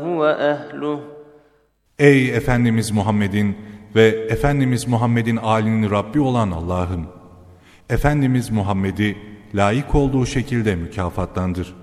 وأهله. Ey Efendimiz Muhammed'in ve Efendimiz Muhammed'in âlinin Rabbi olan Allah'ım! Efendimiz Muhammed'i layık olduğu şekilde mükafatlandır.